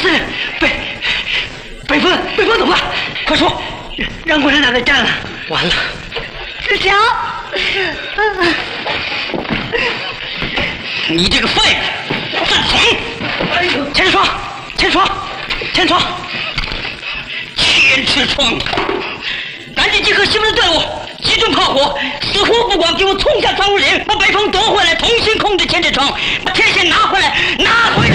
北风怎么了？快说！让共产党给占了！完了！ 志强， 你这个废物，占床！哎呦，千床！千尺窗！赶紧集合西门的队伍，集中炮火，死活不管，给我冲下庄户岭，把北风夺回来，重新控制千尺窗，把天线拿回来，拿回。